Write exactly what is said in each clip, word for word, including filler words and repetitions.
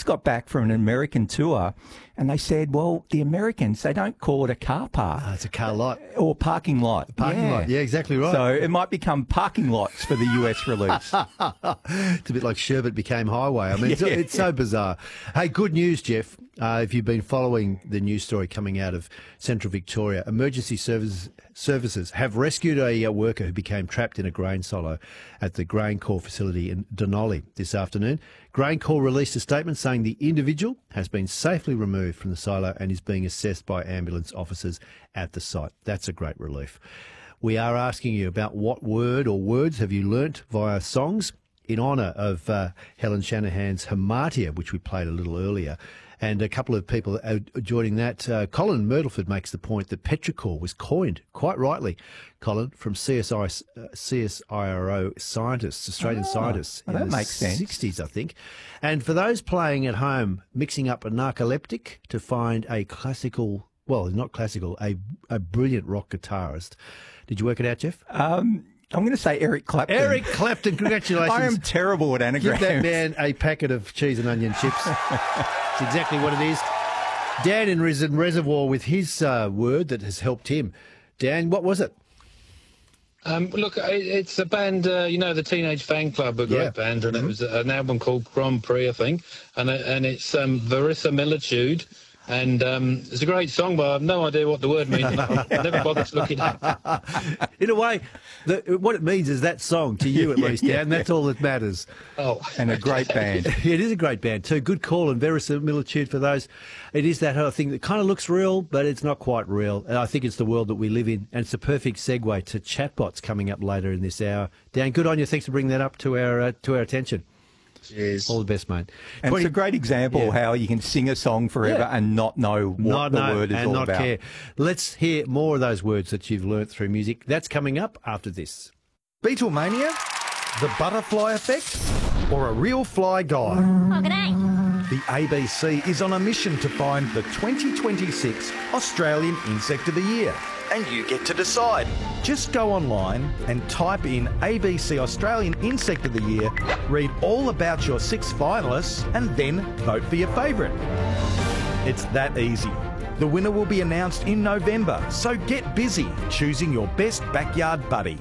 just got back from an American tour, and they said, well, the Americans, they don't call it a car park. Oh, it's a car lot. Or parking lot. Parking yeah. lot. Yeah, exactly right. So it might become parking lots for the U S release. It's a bit like Sherbet became highway. I mean, it's, Yeah. it's so bizarre. Hey, good news, Jeff. Uh, if you've been following the news story coming out of Central Victoria, emergency services services have rescued a, a worker who became trapped in a grain silo at the GrainCorp facility in Denali this afternoon. GrainCorp released a statement saying the individual has been safely removed from the silo and is being assessed by ambulance officers at the site. That's a great relief. We are asking you about what word or words have you learnt via songs in honour of uh, Helen Shanahan's Hamartia, which we played a little earlier. And a couple of people are joining that. Uh, Colin Myrtleford makes the point that petrichor was coined, quite rightly, Colin, from C S I, uh, C S I R O scientists, Australian Oh, scientists well, in that the makes sense. sixties, I think. And for those playing at home, mixing up a narcoleptic to find a classical, well, not classical, a, a brilliant rock guitarist. Did you work it out, Jeff? Um, I'm going to say Eric Clapton. Eric Clapton, congratulations. I am terrible at anagrams. Give that man a packet of cheese and onion chips. It's exactly what it is. Dan in Res- Reservoir with his uh, word that has helped him. Dan, what was it? Um, look, it, it's a band, uh, you know, the Teenage Fan Club, a great Yeah. band, and it was an album called Grand Prix, I think, and it, and it's um, Verisimilitude. And um, it's a great song, but I have no idea what the word means. I never bothered to look it up. In a way, the, what it means is that song to you at least, Dan. Yeah. That's all that matters. Oh, And a great band. It is a great band too. Good call and verisimilitude for those. It is that other thing that kind of looks real, but it's not quite real. And I think it's the world that we live in. And it's a perfect segue to chatbots coming up later in this hour. Dan, good on you. Thanks for bringing that up to our uh, to our attention. cheers. All the best, mate. And twenty it's a great example Yeah. how you can sing a song forever Yeah. and not know what Not the know word is and all not about. care. Let's hear more of those words that you've learnt through music. That's coming up after this. Beatlemania, the butterfly effect, or a real fly guy? Oh, g'day. The A B C is on a mission to find the twenty twenty-six Australian Insect of the Year. And you get to decide. Just go online and type in A B C Australian Insect of the Year, read all about your six finalists, and then vote for your favourite. It's that easy. The winner will be announced in November, so get busy choosing your best backyard buddy.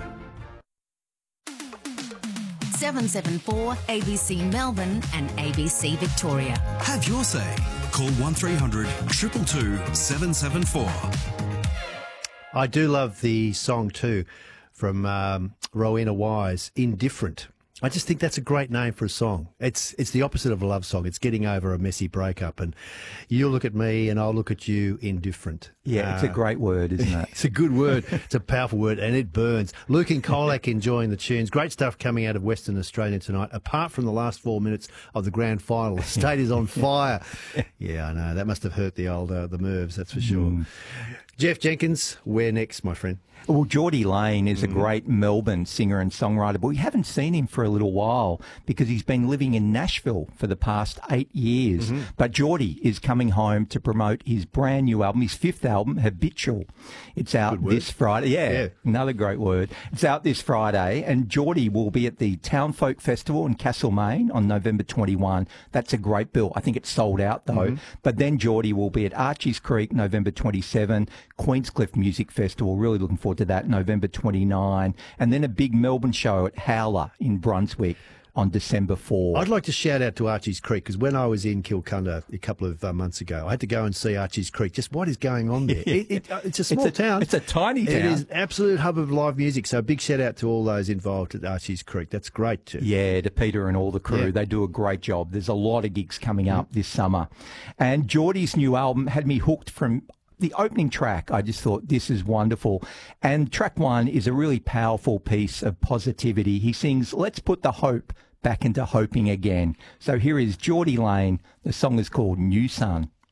seven seven four A B C Melbourne and A B C Victoria. Have your say. Call one three hundred two two two seven seven four. I do love the song too from um, Rowena Wise, Indifferent. I just think that's a great name for a song. It's it's the opposite of a love song. It's getting over a messy breakup, and you'll look at me and I'll look at you, indifferent. Yeah, it's a Uh, great word, isn't it? It's a good word. It's a powerful word, and it burns. Luke and Colac enjoying the tunes. Great stuff coming out of Western Australia tonight. Apart from the last four minutes of the grand final, the state is on fire. Yeah, I know. That must have hurt the old uh, the nerves, that's for sure. Mm. Jeff Jenkins, where next, my friend? Well, Geordie Lane is a great Melbourne singer and songwriter, but we haven't seen him for a little while because he's been living in Nashville for the past eight years. But Geordie is coming home to promote his brand new album, his fifth album, Habitual. It's out Good word. this Friday. Yeah, Yeah. another great word. It's out this Friday, and Geordie will be at the Town Folk Festival in Castlemaine on November twenty-first. That's a great bill. I think it's sold out, though. But then Geordie will be at Archie's Creek November twenty-seventh, Queenscliff Music Festival. Really looking forward to that, November twenty-ninth. And then a big Melbourne show at Howler in Brunswick on December fourth. I'd like to shout out to Archie's Creek because when I was in Kilcunda a couple of uh, months ago, I had to go and see Archie's Creek. Just what is going on there? it, it, uh, it's a small It's a- town. it's a tiny It town. is an absolute hub of live music. So a big shout out to all those involved at Archie's Creek. That's great too. Yeah, to Peter and all the crew. Yeah. They do a great job. There's a lot of gigs coming up this summer. And Geordie's new album had me hooked from the opening track. I just thought, this is wonderful. And track one is a really powerful piece of positivity. He sings, let's put the hope back into hoping again. So here is Geordie Lane. The song is called New Sun.